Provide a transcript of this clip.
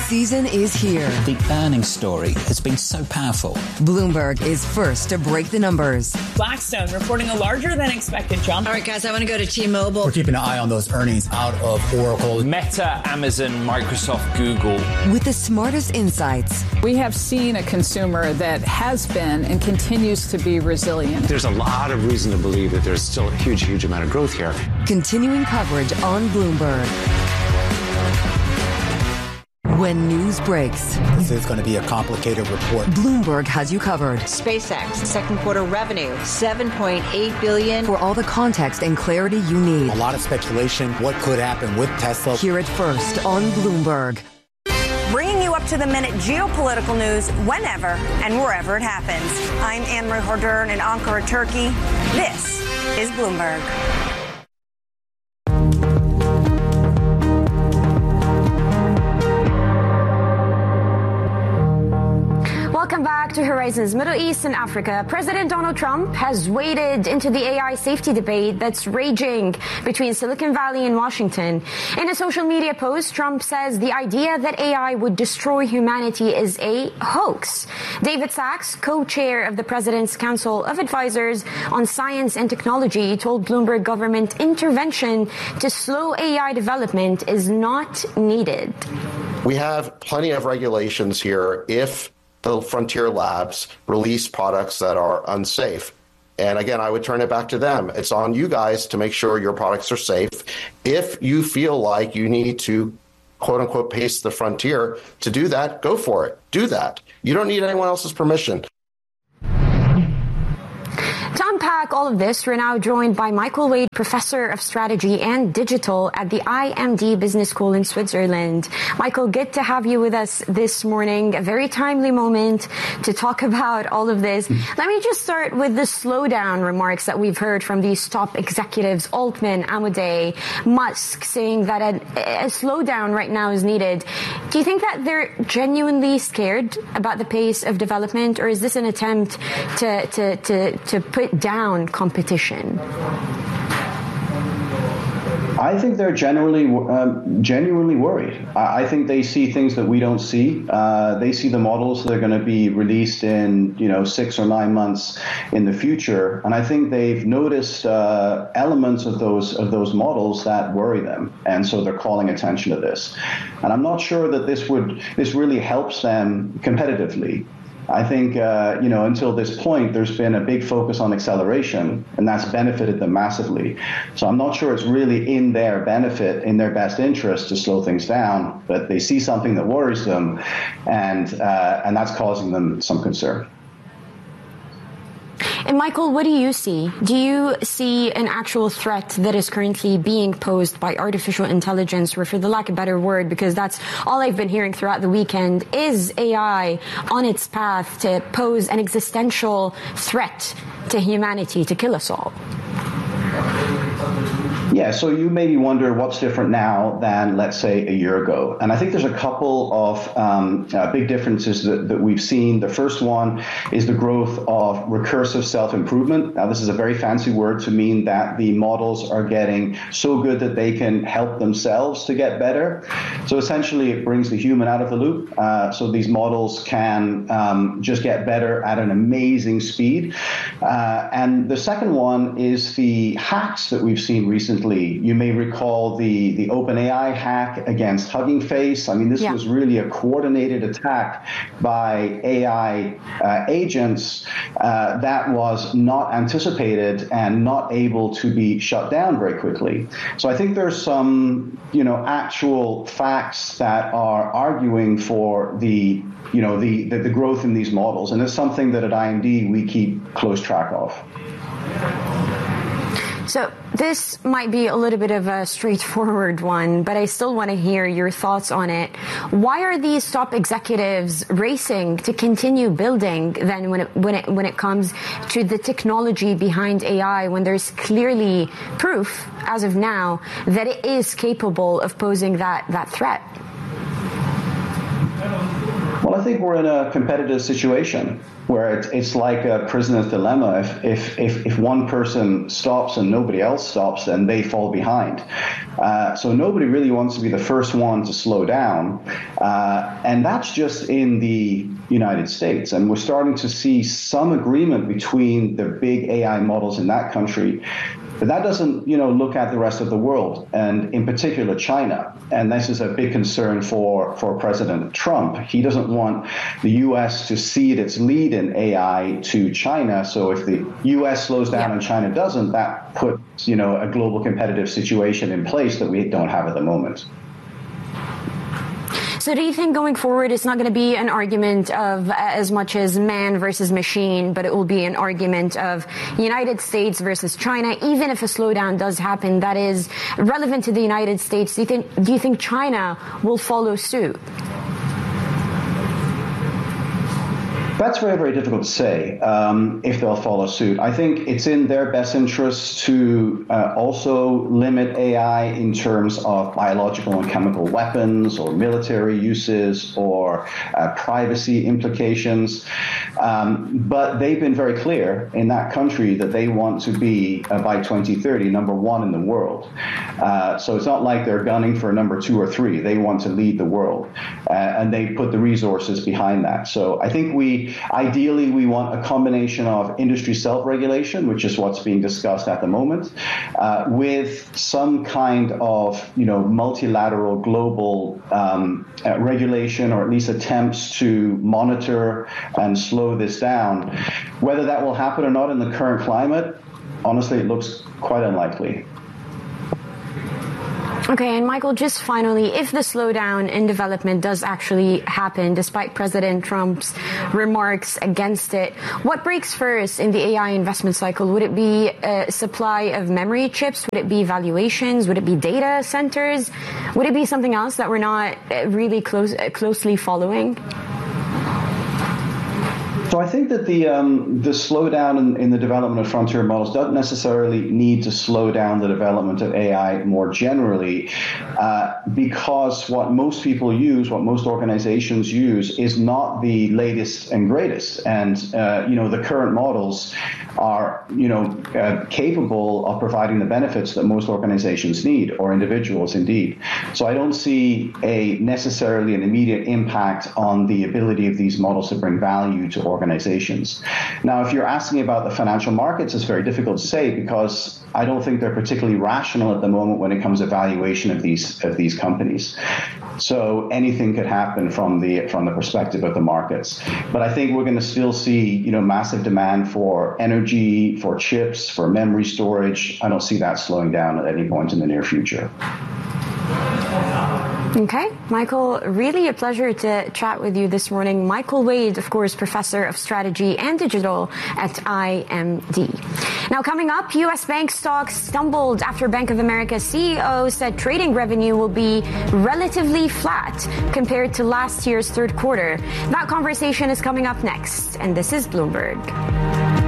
season is here. The earnings story has been so powerful. Bloomberg is first to break the numbers. Blackstone reporting a larger than expected jump. All right, guys, I want to go to T-Mobile. We're keeping an eye on those earnings out of Oracle. Meta, Amazon, Microsoft, Google. With the smartest insights. We have seen a consumer that has been and continues to be resilient. There's a lot of reason to believe that there's still a huge amount of growth here. Continuing coverage on Bloomberg. When news breaks, This is going to be a complicated report. Bloomberg has you covered. SpaceX, second quarter revenue, $7.8 billion. For all the context and clarity you need. A lot of speculation, what could happen with Tesla. Hear it first on Bloomberg. Bringing you up to the minute geopolitical news whenever and wherever it happens. I'm Anne-Marie Hordern in Ankara, Turkey. This is Bloomberg. Welcome back to Horizons Middle East and Africa. President Donald Trump has waded into the AI safety debate that's raging between Silicon Valley and Washington. In a social media post, Trump says the idea that AI would destroy humanity is a hoax. David Sachs, co-chair of the President's Council of Advisors on Science and Technology, told Bloomberg government intervention to slow AI development is not needed. We have plenty of regulations here if the frontier labs release products that are unsafe. And again, I would turn it back to them. It's on you guys to make sure your products are safe. If you feel like you need to, quote unquote, pace the frontier to do that, go for it. Do that. You don't need anyone else's permission. To unpack all of this, we're now joined by Michael Wade, Professor of Strategy and Digital at the IMD Business School in Switzerland. Michael, good to have you with us this morning. A very timely moment to talk about all of this. Let me just start with the slowdown remarks that we've heard from these top executives, Altman, Amodei, Musk, saying that a slowdown right now is needed. Do you think that they're genuinely scared about the pace of development, or is this an attempt to put down competition? I think they're genuinely worried. I think they see things that we don't see. They see the models that are going to be released in 6 or 9 months in the future, and I think they've noticed elements of those models that worry them, and so they're calling attention to this. And I'm not sure that this really helps them competitively. I think, until this point, there's been a big focus on acceleration, and that's benefited them massively. So I'm not sure it's really in their benefit, in their best interest to slow things down, but they see something that worries them, and that's causing them some concern. And Michael, what do you see? Do you see an actual threat that is currently being posed by artificial intelligence, or for the lack of a better word, because that's all I've been hearing throughout the weekend, is AI on its path to pose an existential threat to humanity, to kill us all? Yeah, so you maybe wonder what's different now than, let's say, a year ago. And I think there's a couple of big differences that we've seen. The first one is the growth of recursive self-improvement. Now, this is a very fancy word to mean that the models are getting so good that they can help themselves to get better. So essentially, it brings the human out of the loop. So these models can just get better at an amazing speed. And the second one is the hacks that we've seen recently. You may recall the OpenAI hack against Hugging Face. I mean, this was really a coordinated attack by AI agents that was not anticipated and not able to be shut down very quickly. So I think there's some, actual facts that are arguing for the growth in these models, and it's something that at IMD we keep close track of. So this might be a little bit of a straightforward one, but I still want to hear your thoughts on it. Why are these top executives racing to continue building then when it comes to the technology behind AI, when there's clearly proof as of now that it is capable of posing that threat? Well, I think we're in a competitive situation where it's like a prisoner's dilemma. If one person stops and nobody else stops, then they fall behind. So nobody really wants to be the first one to slow down. And that's just in the United States. And we're starting to see some agreement between the big AI models in that country. But that doesn't, look at the rest of the world, and in particular China. And this is a big concern for President Trump. He doesn't want the U.S. to cede its lead in AI to China. So if the U.S. slows down and China doesn't, that puts, a global competitive situation in place that we don't have at the moment. So do you think going forward it's not going to be an argument of as much as man versus machine, but it will be an argument of United States versus China, even if a slowdown does happen that is relevant to the United States? Do you think China will follow suit? That's very, very difficult to say if they'll follow suit. I think it's in their best interest to also limit AI in terms of biological and chemical weapons or military uses or privacy implications. But they've been very clear in that country that they want to be, by 2030, number one in the world. So it's not like they're gunning for number 2 or 3. They want to lead the world. And they put the resources behind that. So I think ideally, we want a combination of industry self-regulation, which is what's being discussed at the moment, with some kind of, multilateral global regulation, or at least attempts to monitor and slow this down. Whether that will happen or not in the current climate, honestly, it looks quite unlikely. Okay, and Michael, just finally, if the slowdown in development does actually happen, despite President Trump's remarks against it, what breaks first in the AI investment cycle? Would it be a supply of memory chips? Would it be valuations? Would it be data centers? Would it be something else that we're not really closely following? So I think that the slowdown in the development of frontier models doesn't necessarily need to slow down the development of AI more generally, because what most people use, what most organizations use, is not the latest and greatest. And the current models are capable of providing the benefits that most organizations need, or individuals indeed. So I don't see necessarily an immediate impact on the ability of these models to bring value to organizations. Now, if you're asking about the financial markets, it's very difficult to say, because I don't think they're particularly rational at the moment when it comes to valuation of these companies. So anything could happen from the perspective of the markets. But I think we're going to still see massive demand for energy, for chips, for memory storage. I don't see that slowing down at any point in the near future. Okay, Michael, really a pleasure to chat with you this morning. Michael Wade, of course, Professor of Strategy and Digital at IMD. Now, coming up, U.S. bank stocks stumbled after Bank of America CEO said trading revenue will be relatively flat compared to last year's third quarter. That conversation is coming up next, and this is Bloomberg.